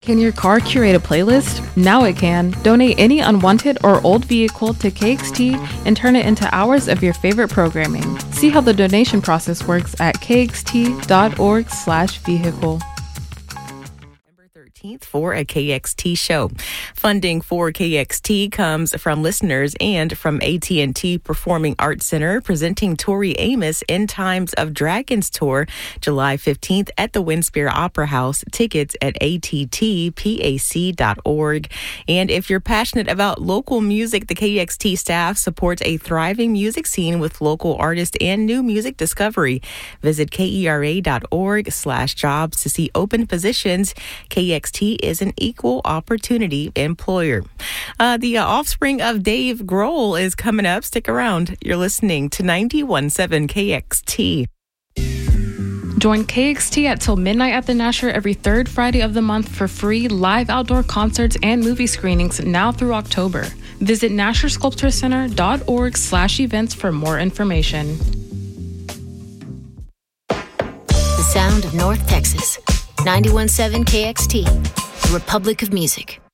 Can your car curate a playlist? Now it can. Donate any unwanted or old vehicle to KXT and turn it into hours of your favorite programming. See how the donation process works at kxt.org/vehicle. 13th for a KXT show. Funding for KXT comes from listeners and from AT&T Performing Arts Center presenting Tori Amos End Times of Dragons Tour July 15th at the Winspear Opera House. Tickets at attpac.org. And if you're passionate about local music, the KXT staff supports a thriving music scene with local artists and new music discovery. Visit kera.org/jobs to see open positions. KXT is an equal opportunity employer. The offspring of Dave Grohl is coming up. Stick around. You're listening to 91.7 KXT. Join KXT at till midnight at the Nasher every third Friday of the month for free live outdoor concerts and movie screenings now through October. Visit NasherSculptureCenter.org/events for more information. The sound of North Texas. 91.7 KXT, the Republic of Music.